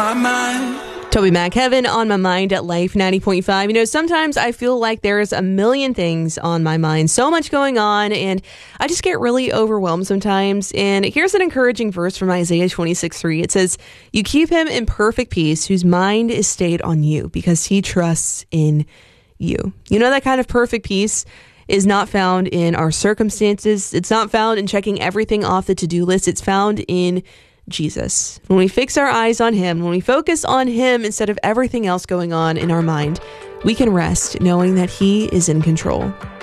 my mind. Toby McHeaven on my mind at Life 90.5. You know, sometimes I feel like there's a million things on my mind, so much going on, and I just get really overwhelmed sometimes. And here's an encouraging verse from Isaiah 26:3. It says, "You keep him in perfect peace, whose mind is stayed on you, because he trusts in you." You know, that kind of perfect peace is not found in our circumstances. It's not found in checking everything off the to-do list. It's found in Jesus. When we fix our eyes on him, when we focus on him instead of everything else going on in our mind, we can rest knowing that he is in control.